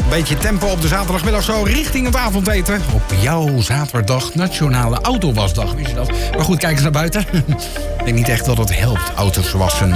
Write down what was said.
beetje tempo op de zaterdagmiddag zo richting het avondeten. Op jouw zaterdag, Nationale Autowasdag, wist je dat? Maar goed, kijk eens naar buiten. Ik denk niet echt dat het helpt, auto's wassen.